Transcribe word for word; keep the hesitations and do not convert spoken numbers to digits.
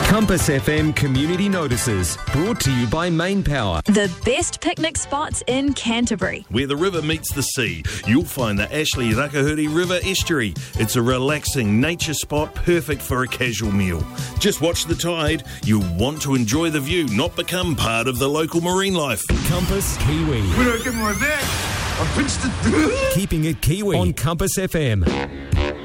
Compass F M Community Notices, brought to you by Main Power. The best picnic spots in Canterbury. Where the river meets the sea, you'll find the Ashley Rakahuri River Estuary. It's a relaxing nature spot perfect for a casual meal. Just watch the tide. You'll want to enjoy the view, not become part of the local marine life. Compass Kiwi. When I get my back, I pinched it. Keeping it Kiwi on Compass F M.